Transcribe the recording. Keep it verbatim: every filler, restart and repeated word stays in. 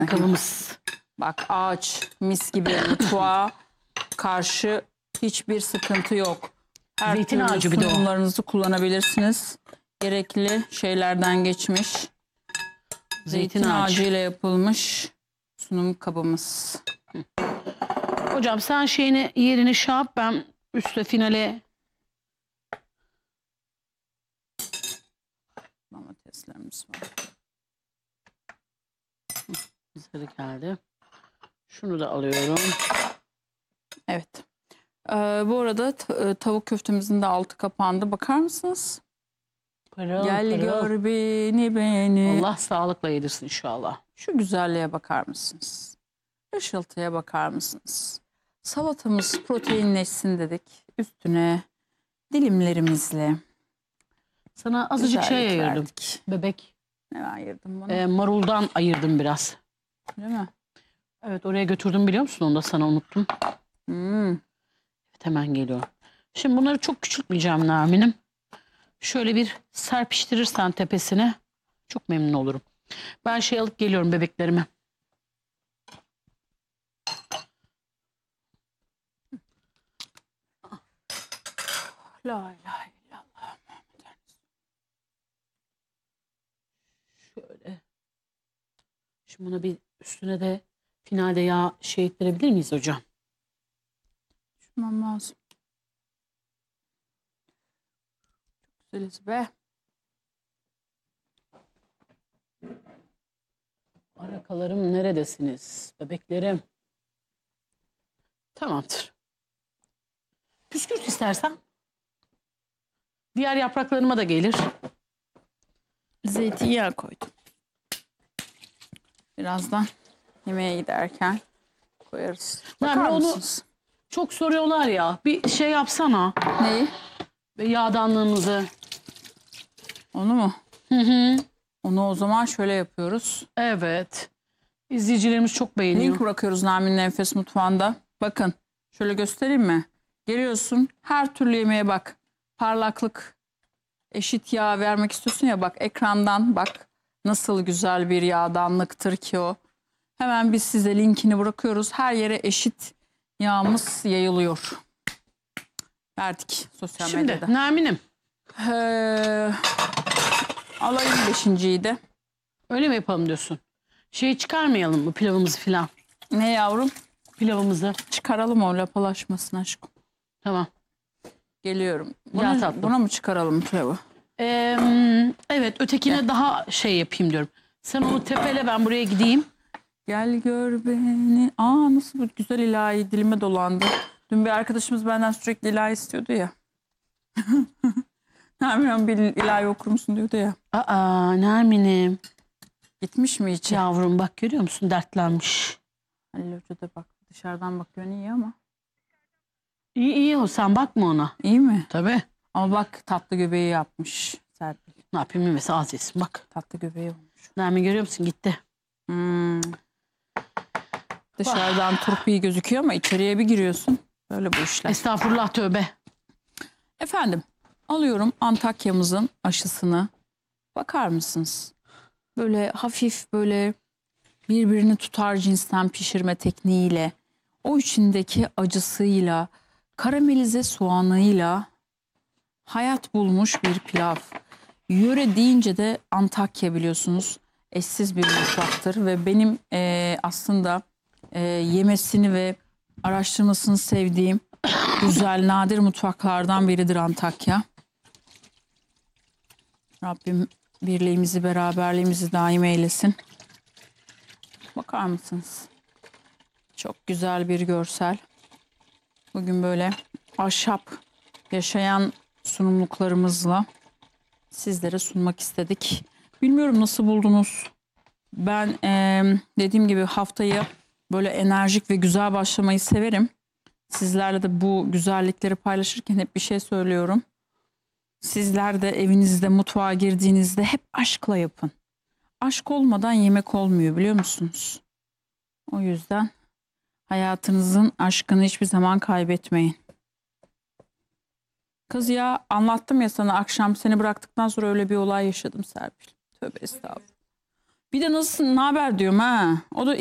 Kabımız. Bak ağaç, mis gibi mutfağa karşı hiçbir sıkıntı yok. Her Zeytin türlü ağacı bir de o. sunumlarınızı kullanabilirsiniz. Gerekli şeylerden geçmiş. Zeytin, Zeytin ağacı. ağacıyla yapılmış sunum kabımız. Hocam sen şeyini yerini şey yap, ben üstte finale Domateslerimiz var. güzel geldi. Şunu da alıyorum. Evet. Ee, bu arada tavuk köftemizin de altı kapandı. Bakar mısınız? Pırıl, Gel pırıl. gör beni beni. Allah sağlıkla yedirsin inşallah. Şu güzelliğe bakar mısınız? Işıltıya bakar mısınız? Salatamız proteinleşsin dedik. Üstüne dilimlerimizle Sana azıcık şey güzellik ayırdım. verdik. Bebek. Ne ayırdım bana? E, maruldan ayırdım biraz. Değil mi? Evet, oraya götürdüm biliyor musun? Onu da sana unuttum. Hmm. Evet, hemen geliyorum. Şimdi bunları çok küçültmeyeceğim Nermin'im. Şöyle bir serpiştirirsen tepesine çok memnun olurum. Ben şey alıp geliyorum bebeklerime. La ilahe illallah. Şöyle. Şimdi buna bir üstüne de finalde yağ şey ettirebilir miyiz hocam? Düşünmem lazım. Çok güzeliz be. Arakalarım neredesiniz? Bebeklerim. Tamamdır. Püskürt istersen. Diğer yapraklarıma da gelir. Zeytinyağı koydum. Birazdan yemeğe giderken koyarız. Bakar Yani onu mısınız? çok soruyorlar ya. Bir şey yapsana. Neyi? Yağdanlığımızı. Onu mu? Hı hı. Onu o zaman şöyle yapıyoruz. Evet. İzleyicilerimiz çok beğeniyor. Link bırakıyoruz Nermin'in Enfes Mutfağı'nda. Bakın şöyle göstereyim mi? Geliyorsun her türlü yemeğe bak. Parlaklık, eşit yağ vermek istiyorsun ya, bak ekrandan bak. Nasıl güzel bir yağdanlıktır ki o. Hemen biz size linkini bırakıyoruz. Her yere eşit yağımız yayılıyor. Verdik sosyal Şimdi medyada. Nermin'im. Ee, alayım beşinciyi de. Öyle mi yapalım diyorsun? Şey çıkarmayalım mı pilavımızı filan? Ne yavrum? Pilavımızı. Çıkaralım o lapalaşmasın aşkım. Tamam. Geliyorum. Ya Buna, tatlım. buna mı çıkaralım pilavı? Ee, evet, ötekine daha şey yapayım diyorum. Sen onu tepele, ben buraya gideyim. Gel gör beni. Aa, nasıl bu güzel ilahi, dilime dolandı. Dün bir arkadaşımız benden sürekli ilahi istiyordu ya. Nermin bir ilahi okur musun diyordu ya. Aa Nermin'im. Gitmiş mi hiç? Yavrum bak, görüyor musun, dertlenmiş. Halil Hoca da bak dışarıdan bakıyor, iyi ama. İyi iyi, o sen bakma ona. İyi mi? Tabii. Ama bak tatlı göbeği yapmış Serpil. Ne yapayım, yemesi az yesin bak. Tatlı göbeği olmuş. Nermin görüyor musun, gitti. Hmm. Dışarıdan turp iyi gözüküyor ama içeriye bir giriyorsun. Böyle bu işler. Estağfurullah, tövbe. Efendim, alıyorum Antakya'mızın aşısını. Bakar mısınız? Böyle hafif, böyle birbirini tutar cinsten pişirme tekniğiyle, o içindeki acısıyla, karamelize soğanıyla hayat bulmuş bir pilav. Yöre deyince de Antakya biliyorsunuz eşsiz bir mutfaktır ve benim e, aslında e, yemesini ve araştırmasını sevdiğim güzel, nadir mutfaklardan biridir Antakya. Rabbim birliğimizi, beraberliğimizi daim eylesin. Bakar mısınız? Çok güzel bir görsel. Bugün böyle ahşap yaşayan sunumluklarımızla sizlere sunmak istedik. Bilmiyorum nasıl buldunuz? Ben e, dediğim gibi haftayı böyle enerjik ve güzel başlamayı severim. Sizlerle de bu güzellikleri paylaşırken hep bir şey söylüyorum. Sizler de evinizde mutfağa girdiğinizde hep aşkla yapın. Aşk olmadan yemek olmuyor, biliyor musunuz? O yüzden hayatınızın aşkını hiçbir zaman kaybetmeyin. Kız ya, anlattım ya sana, akşam seni bıraktıktan sonra öyle bir olay yaşadım Serpil. Tövbe estağfurullah. Bir de nasılsın, ne haber diyorum ha. O da